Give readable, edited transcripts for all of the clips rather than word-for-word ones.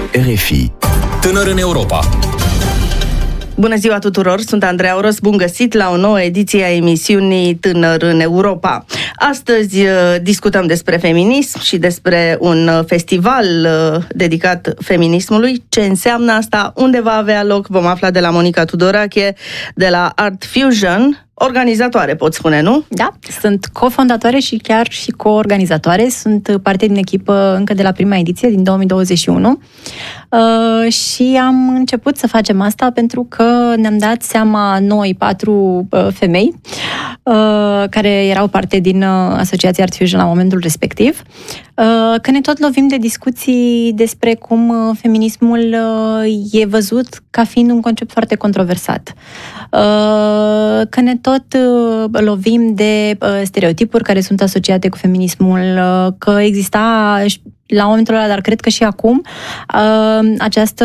RFI. Tânăr în Europa. Bună ziua tuturor, sunt Andreea Oros, bun găsit la o nouă ediție a emisiunii Tânăr în Europa. Astăzi discutăm despre feminism și despre un festival dedicat feminismului. Ce înseamnă asta? Unde va avea loc? Vom afla de la Monica Tudorache, de la Art Fusion, organizatoare, pot spune, nu? Da, sunt cofondatoare și chiar și coorganizatoare. Sunt parte din echipă încă de la prima ediție, din 2021. Și am început să facem asta pentru că ne-am dat seama noi, 4 femei, care erau parte din Asociația Art Fusion la momentul respectiv, că ne tot lovim de discuții despre cum feminismul e văzut ca fiind un concept foarte controversat. Că ne tot lovim de stereotipuri care sunt asociate cu feminismul, că exista la momentul ăla, dar cred că și acum, această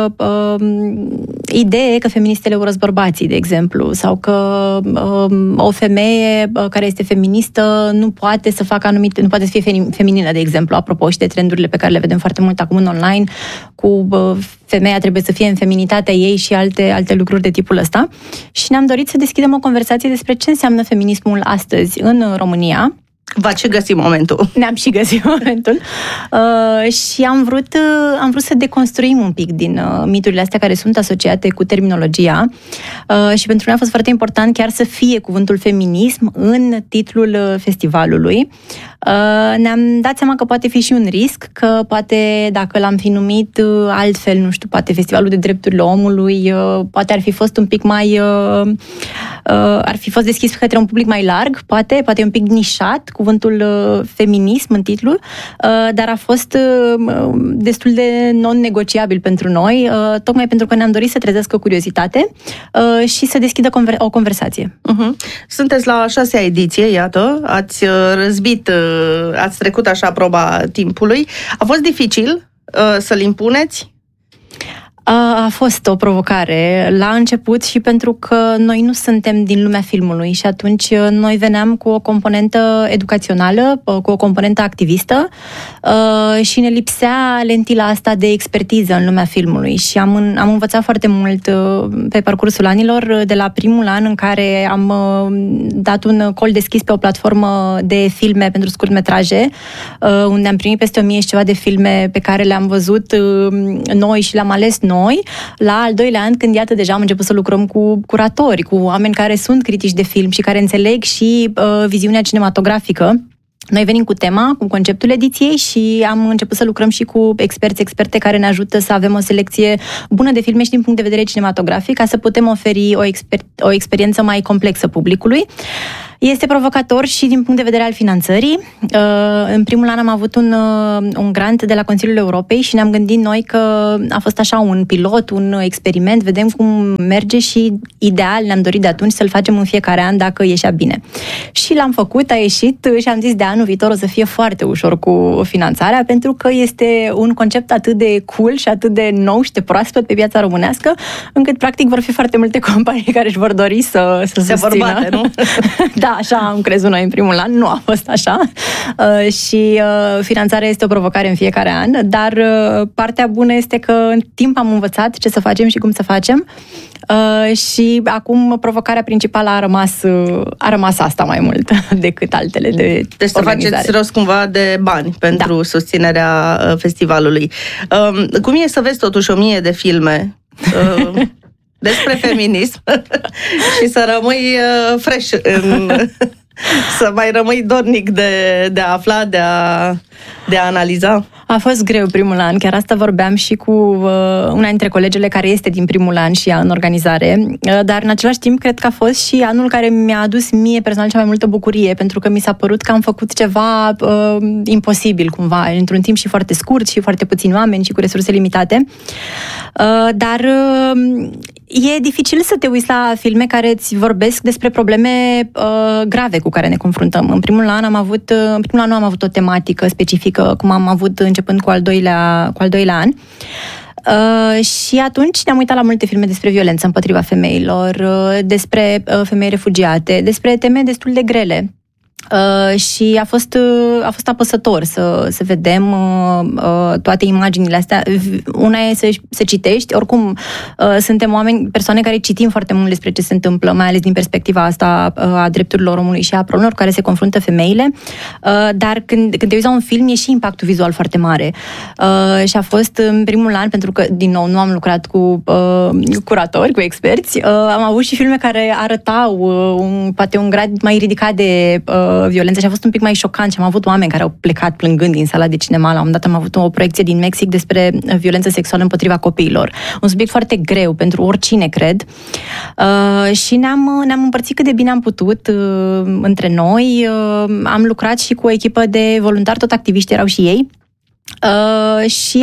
idee că feministele urăsc bărbații, de exemplu, sau că o femeie care este feministă nu poate să facă nu poate să fie feminină, de exemplu, apropo și de trendurile pe care le vedem foarte mult acum în online, cu femeia trebuie să fie în feminitatea ei și alte lucruri de tipul ăsta. Și ne-am dorit să deschidem o conversație despre ce înseamnă feminismul astăzi în România. Va ce găsi momentul. Ne-am și găsit momentul. Și am vrut să deconstruim un pic din miturile astea care sunt asociate cu terminologia. Și pentru noi a fost foarte important chiar să fie cuvântul feminism în titlul festivalului. Ne-am dat seama că poate fi și un risc, că poate dacă l-am fi numit altfel, nu știu, poate Festivalul de Drepturile Omului, poate ar fi fost un pic mai... ar fi fost deschis către un public mai larg, poate un pic nișat, cuvântul feminism în titlu, dar a fost destul de non-negociabil pentru noi, tocmai pentru că ne-am dorit să trezească curiozitatea și să deschidă o conversație. Sunteți la 6-a ediție, iată, ați răzbit, ați trecut așa proba timpului. A fost dificil să-l impuneți? A fost o provocare la început și pentru că noi nu suntem din lumea filmului și atunci noi veneam cu o componentă educațională, cu o componentă activistă și ne lipsea lentila asta de expertiză în lumea filmului și am învățat foarte mult pe parcursul anilor, de la primul an în care am dat un call deschis pe o platformă de filme pentru scurtmetraje, unde am primit peste 1000 și ceva de filme pe care le-am văzut noi și le-am ales noi. La al doilea an, când iată deja am început să lucrăm cu curatori, cu oameni care sunt critici de film și care înțeleg și viziunea cinematografică. Noi venim cu tema, cu conceptul ediției și am început să lucrăm și cu experte care ne ajută să avem o selecție bună de filme și din punct de vedere cinematografic, ca să putem oferi o experiență mai complexă publicului. Este provocator și din punct de vedere al finanțării. În primul an am avut un grant de la Consiliul Europei și ne-am gândit noi că a fost așa un pilot, un experiment, vedem cum merge și ideal ne-am dorit de atunci să-l facem în fiecare an dacă ieșea bine. Și l-am făcut, a ieșit și am zis de anul viitor o să fie foarte ușor cu finanțarea, pentru că este un concept atât de cool și atât de nou și de proaspăt pe piața românească, încât practic vor fi foarte multe companii care își vor dori să susțină. Vorbate, nu? Da, așa am crezut noi în primul an, nu a fost așa. Și finanțarea este o provocare în fiecare an, dar partea bună este că în timp am învățat ce să facem și cum să facem. Și acum provocarea principală a rămas asta mai mult decât altele de deci organizare. Să faceți rost cumva de bani pentru susținerea festivalului. Cum e să vezi totuși 1000 de filme despre feminism și să rămâi fresh, să mai rămâi dornic de a afla, de a analiza? A fost greu primul an, chiar asta vorbeam și cu una dintre colegele care este din primul an și ea în organizare, dar în același timp cred că a fost și anul care mi-a adus mie personal cea mai multă bucurie, pentru că mi s-a părut că am făcut ceva imposibil cumva, într-un timp și foarte scurt și foarte puțini oameni și cu resurse limitate. Dar e dificil să te uiți la filme care îți vorbesc despre probleme grave cu care ne confruntăm. În primul an nu am avut o tematică specifică, cum am avut începând cu al doilea an. Și atunci ne-am uitat la multe filme despre violență împotriva femeilor, despre femei refugiate, despre teme destul de grele. Și a fost apăsător să vedem toate imaginile astea. Una e să citești, oricum suntem persoane care citim foarte mult despre ce se întâmplă, mai ales din perspectiva asta a drepturilor omului și a problemelor cu care se confruntă femeile, dar când te uiți la un film e și impactul vizual foarte mare. Și a fost în primul an, pentru că, din nou, nu am lucrat cu curatori, cu experți, am avut și filme care arătau poate un grad mai ridicat de violență și a fost un pic mai șocant și am avut oameni care au plecat plângând din sala de cinema. La un moment dat am avut o proiecție din Mexic despre violență sexuală împotriva copiilor. Un subiect foarte greu pentru oricine, cred. Și ne-am împărțit cât de bine am putut între noi. Am lucrat și cu o echipă de voluntari, tot activiști erau și ei. Și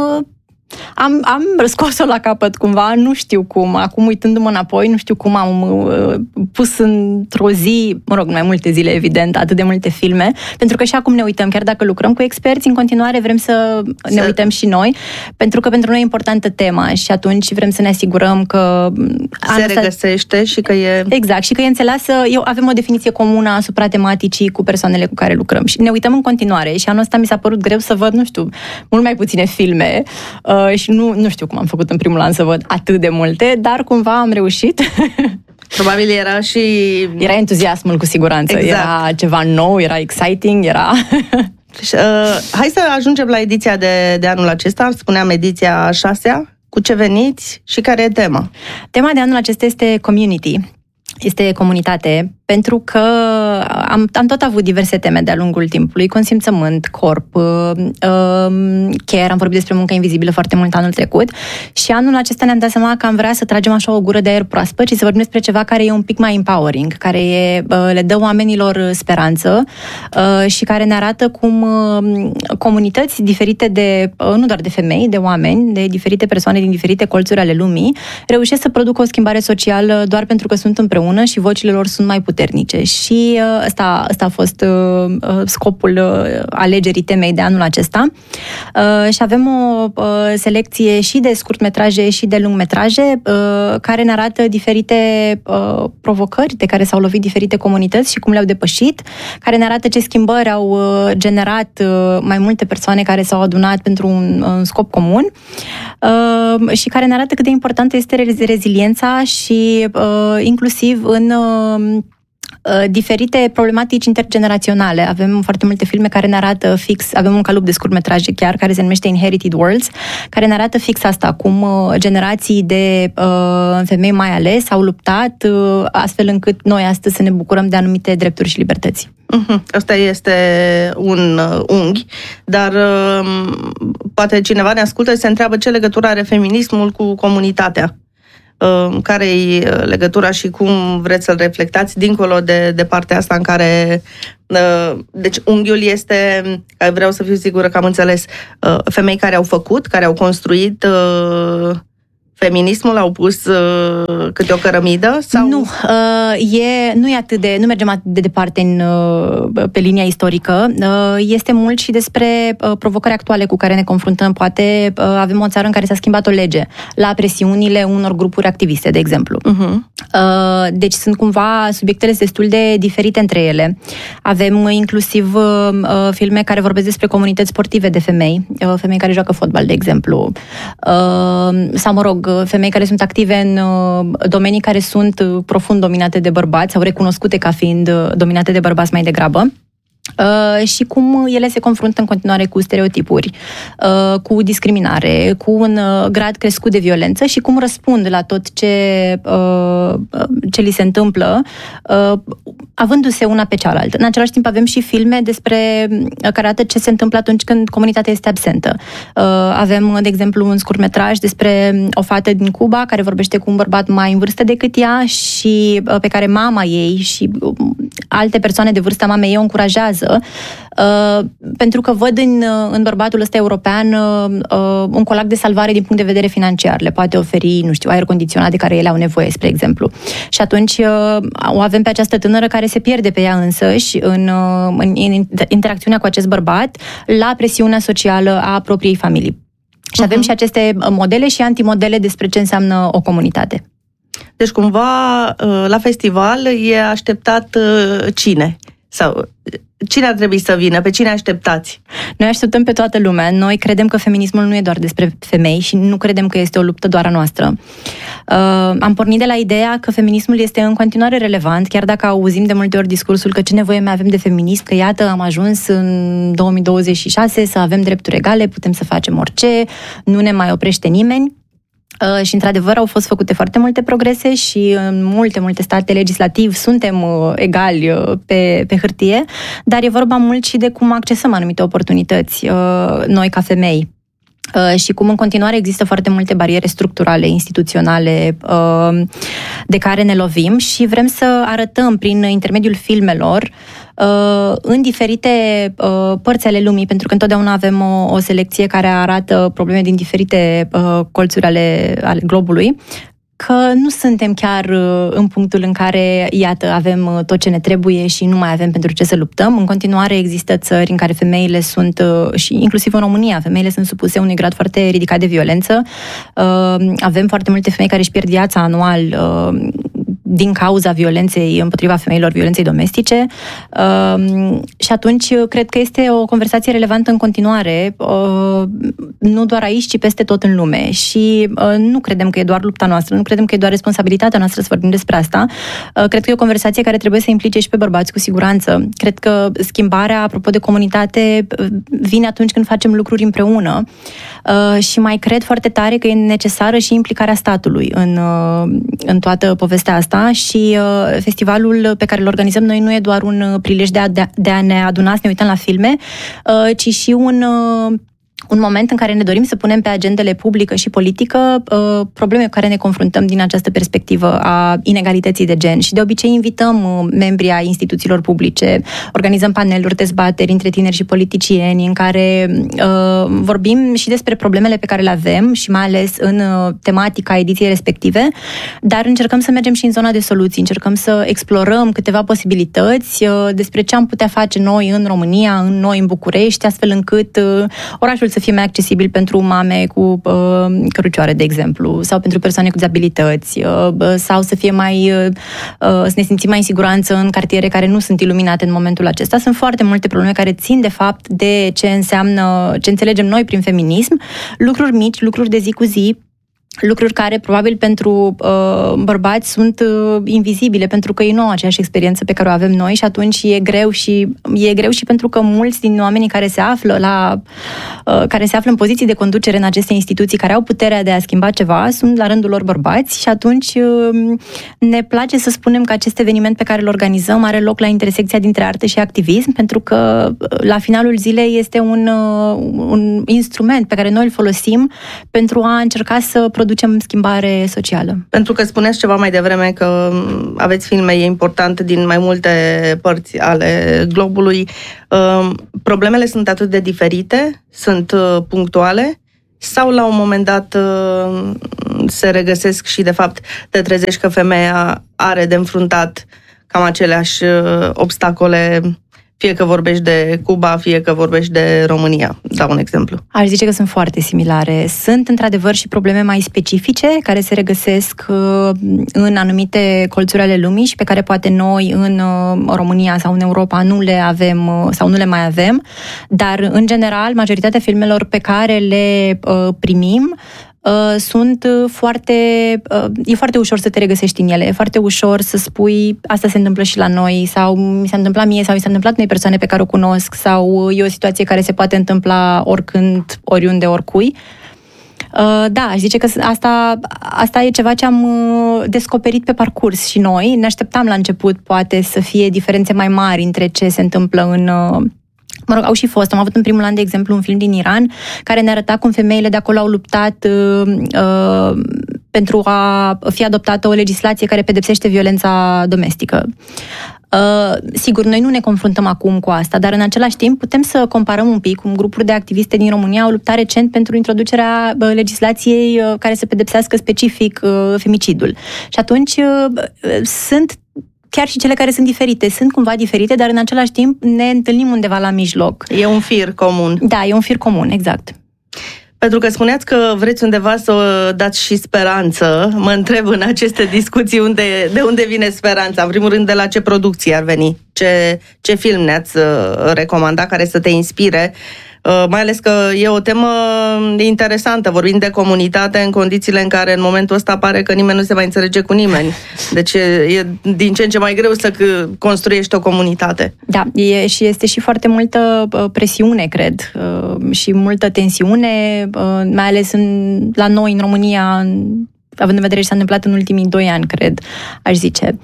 am scos-o la capăt cumva, nu știu cum, acum uitându-mă înapoi, nu știu cum am pus într-o zi, mai multe zile, evident, atât de multe filme, pentru că și acum ne uităm, chiar dacă lucrăm cu experți, în continuare vrem să ne uităm și noi, pentru că pentru noi e importantă tema și atunci vrem să ne asigurăm că se regăsește și că e... Exact, și că e înțeleasă, avem o definiție comună asupra tematicii cu persoanele cu care lucrăm și ne uităm în continuare și anul ăsta mi s-a părut greu să văd, nu știu, mult mai puține filme și nu știu cum am făcut în primul an să văd atât de multe, dar cumva am reușit. Probabil era și... Era entuziasmul, cu siguranță. Exact. Era ceva nou, era exciting, era... Hai să ajungem la ediția de anul acesta, spuneam ediția 6-a. Cu ce veniți și care e tema? Tema de anul acesta este community. Este comunitate, pentru că am tot avut diverse teme de-a lungul timpului, consimțământ, corp, care, am vorbit despre muncă invizibilă foarte mult anul trecut și anul acesta ne-am dat seama că am vrea să tragem așa o gură de aer proaspăt și să vorbim despre ceva care e un pic mai empowering, care le dă oamenilor speranță și care ne arată cum comunități diferite nu doar de femei, de oameni, de diferite persoane din diferite colțuri ale lumii, reușesc să producă o schimbare socială doar pentru că sunt împreună și vocile lor sunt mai puternice. Și ăsta a fost scopul alegerii temei de anul acesta. Și avem o selecție și de scurtmetraje și de lungmetraje care ne arată diferite provocări de care s-au lovit diferite comunități și cum le-au depășit, care ne arată ce schimbări au generat mai multe persoane care s-au adunat pentru un scop comun și care ne arată cât de importantă este reziliența și inclusiv în diferite problematici intergeneraționale. Avem foarte multe filme care ne arată fix, avem un calup de scurtmetraje chiar, care se numește Inherited Worlds, care ne arată fix asta, cum generații de femei mai ales au luptat astfel încât noi astăzi să ne bucurăm de anumite drepturi și libertăți. Asta este un unghi, dar poate cineva ne ascultă și se întreabă ce legătură are feminismul cu comunitatea. Care e legătura și cum vreți să-l reflectați dincolo de partea asta în care... Deci unghiul este, vreau să fiu sigură că am înțeles, femei care au făcut, care au construit feminismul, au pus câte o cărămidă? Sau? Nu e atât de, nu mergem atât de departe pe linia istorică. Este mult și despre provocări actuale cu care ne confruntăm. Poate avem o țară în care s-a schimbat o lege la presiunile unor grupuri activiste, de exemplu. Deci sunt cumva subiectele destul de diferite între ele. Avem inclusiv filme care vorbesc despre comunități sportive de femei, femei care joacă fotbal, de exemplu. Sau, mă rog, femei care sunt active în domenii care sunt profund dominate de bărbați sau recunoscute ca fiind dominate de bărbați mai degrabă. Și cum ele se confruntă în continuare cu stereotipuri, cu discriminare, cu un grad crescut de violență și cum răspund la tot ce li se întâmplă, avându-se una pe cealaltă. În același timp avem și filme care arată ce se întâmplă atunci când comunitatea este absentă. Avem, de exemplu, un scurtmetraj despre o fată din Cuba care vorbește cu un bărbat mai în vârstă decât ea și pe care mama ei și alte persoane de vârsta mamei ei o încurajează pentru că văd în bărbatul ăsta european un colac de salvare din punct de vedere financiar. Le poate oferi, nu știu, aer condiționat de care ele au nevoie, spre exemplu. Și atunci o avem pe această tânără care se pierde pe ea însăși în interacțiunea cu acest bărbat la presiunea socială a propriei familii. Și avem și aceste modele și antimodele despre ce înseamnă o comunitate. Deci, cumva, la festival e așteptat cine? Sau cine ar trebui să vină? Pe cine așteptați? Noi așteptăm pe toată lumea. Noi credem că feminismul nu e doar despre femei și nu credem că este o luptă doar a noastră. Am pornit de la ideea că feminismul este în continuare relevant, chiar dacă auzim de multe ori discursul că ce nevoie mai avem de feminism, că iată am ajuns în 2026 să avem drepturi egale, putem să facem orice, nu ne mai oprește nimeni. Și într-adevăr au fost făcute foarte multe progrese și în multe state legislativ suntem egali pe hârtie, dar e vorba mult și de cum accesăm anumite oportunități noi ca femei. Și cum în continuare există foarte multe bariere structurale, instituționale de care ne lovim și vrem să arătăm prin intermediul filmelor în diferite părți ale lumii, pentru că întotdeauna avem o selecție care arată probleme din diferite colțuri ale globului, că nu suntem chiar în punctul în care, iată, avem tot ce ne trebuie și nu mai avem pentru ce să luptăm. În continuare există țări în care femeile sunt, și inclusiv în România, femeile sunt supuse unui grad foarte ridicat de violență. Avem foarte multe femei care își pierd viața anual din cauza violenței împotriva femeilor, violenței domestice. Și atunci cred că este o conversație relevantă în continuare, nu doar aici, ci peste tot în lume. Și nu credem că e doar lupta noastră, nu credem că e doar responsabilitatea noastră să vorbim despre asta. Cred că e o conversație care trebuie să implice și pe bărbați, cu siguranță. Cred că schimbarea, apropo de comunitate, vine atunci când facem lucruri împreună. Și mai cred foarte tare că e necesară și implicarea statului în toată povestea asta. Și festivalul pe care îl organizăm noi nu e doar un prilej de a ne aduna, să ne uităm la filme, ci și un moment în care ne dorim să punem pe agendele publică și politică probleme cu care ne confruntăm din această perspectivă a inegalității de gen. Și de obicei invităm membrii ai instituțiilor publice, organizăm paneluri, dezbateri între tineri și politicieni în care vorbim și despre problemele pe care le avem și mai ales în tematica ediției respective, dar încercăm să mergem și în zona de soluții, încercăm să explorăm câteva posibilități despre ce am putea face noi în România, noi în București, astfel încât orașul să fie mai accesibil pentru mame cu cărucioare, de exemplu, sau pentru persoane cu dizabilități, sau să fie să ne simțim mai în siguranță în cartiere care nu sunt iluminate în momentul acesta. Sunt foarte multe probleme care țin, de fapt, de ce înțelegem noi prin feminism, lucruri mici, lucruri de zi cu zi, lucruri care probabil pentru bărbați sunt invizibile, pentru că ei nu au aceeași experiență pe care o avem noi și atunci e greu și pentru că mulți din oamenii care se află în poziții de conducere în aceste instituții, care au puterea de a schimba ceva, sunt la rândul lor bărbați și atunci ne place să spunem că acest eveniment pe care îl organizăm are loc la intersecția dintre artă și activism, pentru că la finalul zilei este un instrument pe care noi îl folosim pentru a încerca să producem schimbare socială. Pentru că spuneați ceva mai devreme că aveți filme importante din mai multe părți ale globului. Problemele sunt atât de diferite? Sunt punctuale? Sau la un moment dat se regăsesc și de fapt te trezești că femeia are de înfruntat cam aceleași obstacole, fie că vorbești de Cuba, fie că vorbești de România? Dau un exemplu. Aș zice că sunt foarte similare. Sunt, într-adevăr, și probleme mai specifice care se regăsesc în anumite colțuri ale lumii și pe care poate noi în România sau în Europa nu le avem sau nu le mai avem, dar, în general, majoritatea filmelor pe care le primim e foarte ușor să te regăsești în ele, e foarte ușor să spui asta se întâmplă și la noi, sau mi s-a întâmplat mie, sau mi s-a întâmplat unei persoane pe care o cunosc, sau e o situație care se poate întâmpla oricând, oriunde, oricui. Da, aș zice că asta e ceva ce am descoperit pe parcurs și noi. Ne așteptam la început, poate, să fie diferențe mai mari între ce se întâmplă au și fost. Am avut în primul an, de exemplu, un film din Iran care ne arăta cum femeile de acolo au luptat pentru a fi adoptată o legislație care pedepsește violența domestică. Sigur, noi nu ne confruntăm acum cu asta, dar în același timp putem să comparăm un pic cum grupuri de activiste din România au luptat recent pentru introducerea legislației care să pedepsească specific femicidul. Și atunci sunt chiar și cele care sunt diferite, sunt cumva diferite, dar în același timp ne întâlnim undeva la mijloc. E un fir comun. Da, e un fir comun, exact. Pentru că spuneați că vreți undeva să dați și speranță. Mă întreb în aceste discuții de unde vine speranța. În primul rând, de la ce producție ar veni? Ce film ne-ați recomanda care să te inspire? Mai ales că e o temă interesantă. Vorbim de comunitate în condițiile în care în momentul ăsta pare că nimeni nu se mai înțelege cu nimeni. Deci e din ce în ce mai greu să construiești o comunitate. Da, și este și foarte multă presiune, cred, și multă tensiune, mai ales la noi în România, având în vedere ce s-a întâmplat în ultimii 2 ani, cred, aș zice.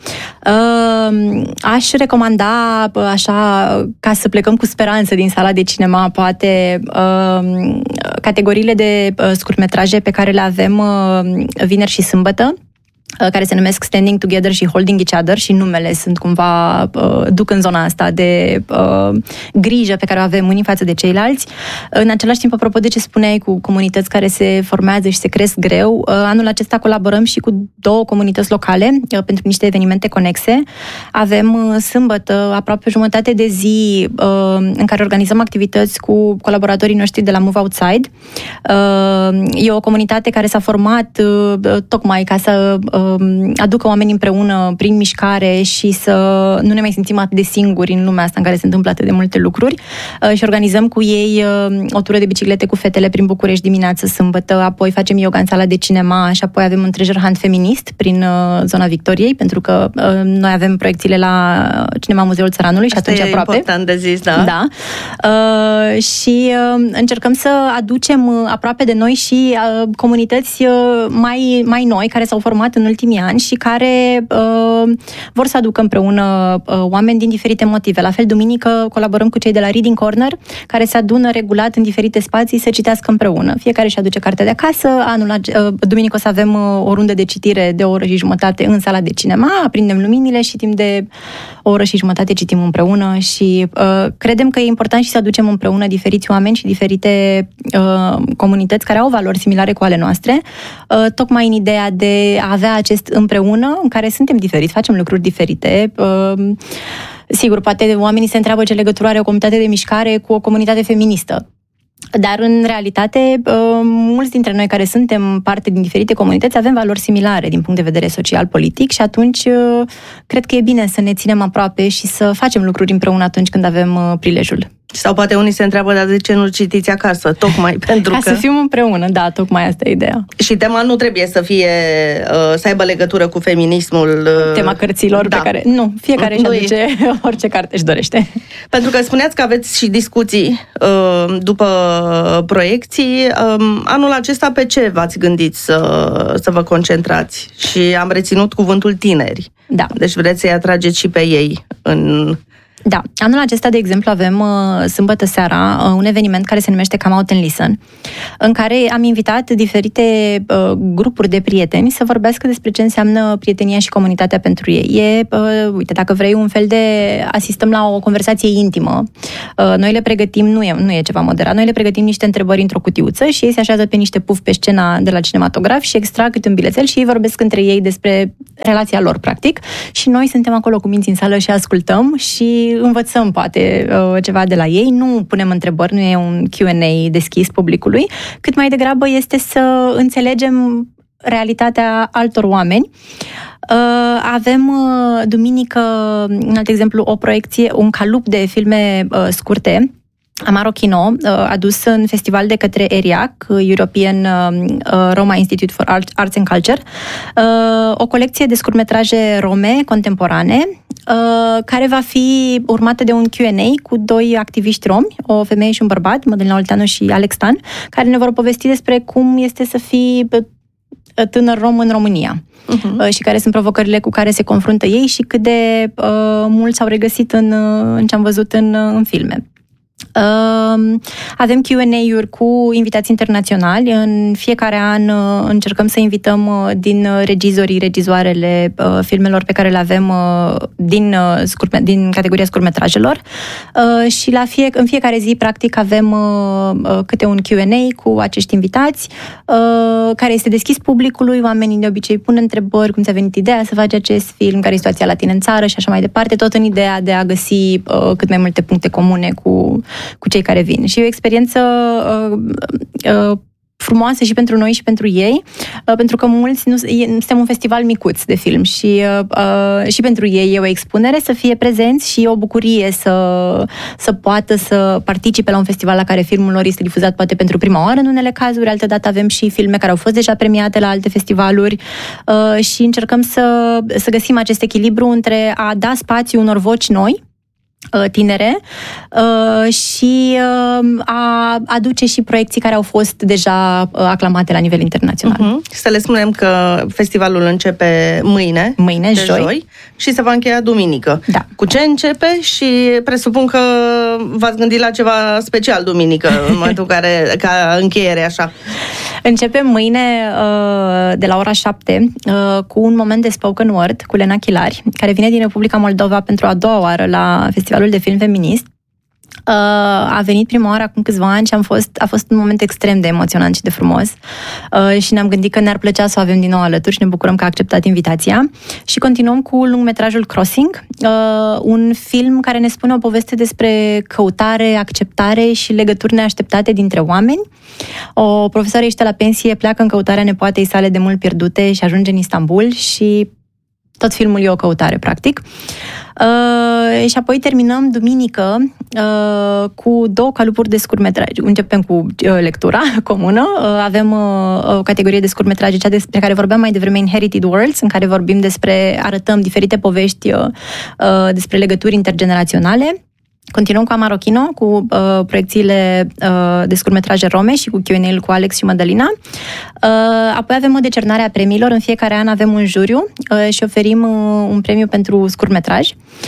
Aș recomanda, așa, ca să plecăm cu speranță din sala de cinema, poate, categoriile de scurtmetraje pe care le avem vineri și sâmbătă, care se numesc Standing Together și Holding Each Other, și numele sunt cumva, duc în zona asta de grijă pe care o avem unii față de ceilalți. În același timp, apropo de ce spuneai cu comunități care se formează și se cresc greu, anul acesta colaborăm și cu 2 comunități locale pentru niște evenimente conexe. Avem sâmbătă aproape jumătate de zi în care organizăm activități cu colaboratorii noștri de la Move Outside. E o comunitate care s-a format tocmai ca să aducă oamenii împreună prin mișcare și să nu ne mai simțim atât de singuri în lumea asta în care se întâmplă atât de multe lucruri, și organizăm cu ei o tură de biciclete cu fetele prin București dimineață, sâmbătă, apoi facem yoga în sala de cinema și apoi avem un treasure hunt feminist prin zona Victoriei, pentru că noi avem proiecțiile la Cinema Muzeul Țăranului și asta atunci e aproape. important de zis, da. Da. Și încercăm să aducem aproape de noi și comunități mai noi care s-au format în ultimii ani și care vor să aducă împreună oameni din diferite motive. La fel, duminică colaborăm cu cei de la Reading Corner, care se adună regulat în diferite spații să citească împreună. Fiecare își aduce cartea de acasă. Duminică o să avem o rundă de citire de 1 oră și jumătate în sala de cinema, aprindem luminile și timp de 1 oră și jumătate citim împreună și credem că e important și să aducem împreună diferiți oameni și diferite comunități care au valori similare cu ale noastre, tocmai în ideea de a avea acest împreună în care suntem diferiți, facem lucruri diferite. Sigur, poate oamenii se întreabă ce legătură are o comunitate de mișcare cu o comunitate feministă. Dar, în realitate, mulți dintre noi care suntem parte din diferite comunități avem valori similare din punct de vedere social-politic și atunci cred că e bine să ne ținem aproape și să facem lucruri împreună atunci când avem prilejul. Sau poate unii se întreabă, dar de ce nu citiți acasă? Tocmai pentru că... să fim împreună, da, tocmai asta e ideea. Și tema nu trebuie să fie, să aibă legătură cu feminismul. Tema cărților, da, pe care... Nu, fiecare își aduce orice carte își dorește. Pentru că spuneați că aveți și discuții după proiecții. Anul acesta pe ce v-ați gândit să vă concentrați? Și am reținut cuvântul tineri. Da. Deci vreți să-i atrageți și pe ei în... Da. Anul acesta, de exemplu, avem sâmbătă seara un eveniment care se numește Come Out and Listen, în care am invitat diferite grupuri de prieteni să vorbească despre ce înseamnă prietenia și comunitatea pentru ei. Uite, dacă vrei un fel de... asistăm la o conversație intimă. Noi le pregătim, nu e ceva moderat, noi le pregătim niște întrebări într-o cutiuță și ei se așează pe niște pufi pe scena de la cinematograf și extrag câte un bilețel și ei vorbesc între ei despre relația lor, practic. Și noi suntem acolo cu minți în sală și ascultăm și învățăm, poate, ceva de la ei. Nu punem întrebări, nu e un Q&A deschis publicului, cât mai degrabă este să înțelegem realitatea altor oameni. Avem duminică, un alt exemplu, o proiecție, un calup de filme scurte, Amaro Kino, adus în festival de către ERIAC, European Roma Institute for Arts and Culture, o colecție de scurtmetraje rome contemporane, care va fi urmată de un Q&A cu 2 activiști romi, o femeie și un bărbat, Mădălina Olteanu și Alex Tan, care ne vor povesti despre cum este să fii tânăr rom în România. Și care sunt provocările cu care se confruntă ei și cât de mult s-au regăsit în ce am văzut în filme. Avem Q&A-uri cu invitați internaționali. În fiecare an încercăm să invităm din regizoarele filmelor pe care le avem din categoria scurtmetrajelor și în fiecare zi, practic, avem câte un Q&A cu acești invitați care este deschis publicului. Oamenii de obicei pun întrebări, cum ți-a venit ideea să faci acest film, care e situația la tine în țară și așa mai departe, tot în ideea de a găsi cât mai multe puncte comune cu cei care vin. Și e o experiență frumoasă și pentru noi și pentru ei, pentru că mulți nu suntem un festival micuț de film și pentru ei e o expunere să fie prezenți și e o bucurie să poată să participe la un festival la care filmul lor este difuzat poate pentru prima oară în unele cazuri, altădată avem și filme care au fost deja premiate la alte festivaluri și încercăm să găsim acest echilibru între a da spațiu unor voci noi, tinere, și a aduce și proiecții care au fost deja aclamate la nivel internațional. Să le spunem că festivalul începe mâine, joi, și se va încheia duminică. Da. Cu ce începe? Și presupun că v-ați gândit la ceva special duminică, în momentul ca încheiere, așa. Începem mâine de la ora 7 cu un moment de spoken word cu Lena Chilari, care vine din Republica Moldova pentru a doua oară la Festivalul de Film Feminist. A venit prima oară acum câțiva ani și a fost un moment extrem de emoționant și de frumos și ne-am gândit că ne-ar plăcea să o avem din nou alături și ne bucurăm că a acceptat invitația. Și continuăm cu lungmetrajul Crossing, un film care ne spune o poveste despre căutare, acceptare și legături neașteptate dintre oameni. O profesoară ieșită la pensie pleacă în căutarea nepoatei sale de mult pierdute și ajunge în Istanbul și tot filmul e o căutare, practic. Și apoi terminăm duminică cu 2 calupuri de scurtmetraj. Începem cu lectura comună. Avem o categorie de scurtmetraje, cea despre care vorbeam mai devreme, Inherited Worlds, în care arătăm diferite povești despre legături intergeneraționale. Continuăm cu Amarokino, cu proiecțiile de scurtmetraje rome și cu Q&A-ul cu Alex și Madalina. Apoi avem o decernare a premiilor. În fiecare an avem un juriu și oferim un premiu pentru scurtmetraj.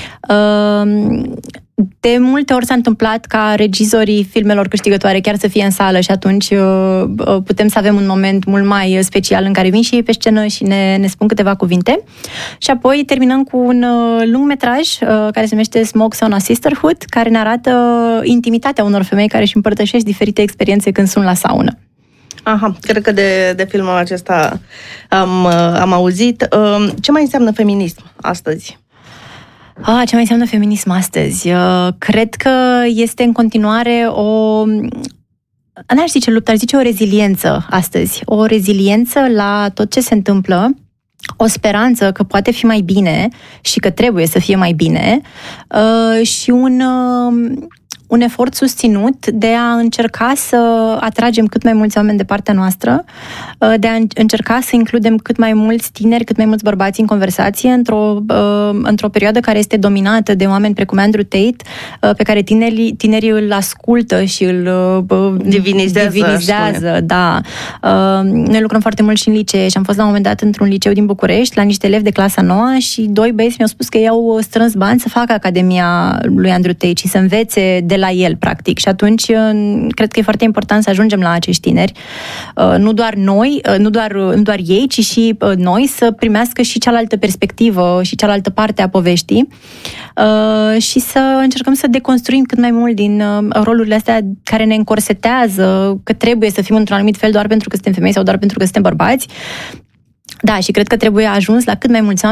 De multe ori s-a întâmplat ca regizorii filmelor câștigătoare chiar să fie în sală și atunci putem să avem un moment mult mai special în care vin și ei pe scenă și ne spun câteva cuvinte. Și apoi terminăm cu un lungmetraj care se numește Smoke Sauna Sisterhood, care ne arată intimitatea unor femei care își împărtășesc diferite experiențe când sunt la saună. Aha, cred că de filmul acesta am auzit. Ce mai înseamnă feminism astăzi? Ce mai înseamnă feminism astăzi? Cred că este în continuare n-aș zice luptă, aș zice o reziliență astăzi. O reziliență la tot ce se întâmplă, o speranță că poate fi mai bine și că trebuie să fie mai bine și un efort susținut de a încerca să atragem cât mai mulți oameni de partea noastră, de a încerca să includem cât mai mulți tineri, cât mai mulți bărbați în conversație într-o perioadă care este dominată de oameni precum Andrew Tate, pe care tinerii îl ascultă și îl divinizează. Da. Noi lucrăm foarte mult și în licee și am fost la un moment dat într-un liceu din București, la niște elevi de clasa 9 și 2 băieți mi-au spus că ei au strâns bani să facă Academia lui Andrew Tate și să învețe de la el, practic. Și atunci cred că e foarte important să ajungem la acești tineri. Nu doar noi, nu doar ei, ci și noi să primească și cealaltă perspectivă și cealaltă parte a poveștii și să încercăm să deconstruim cât mai mult din rolurile astea care ne încorsetează, că trebuie să fim într-un anumit fel doar pentru că suntem femei sau doar pentru că suntem bărbați. Da, și cred că trebuie ajuns la cât mai mulți oameni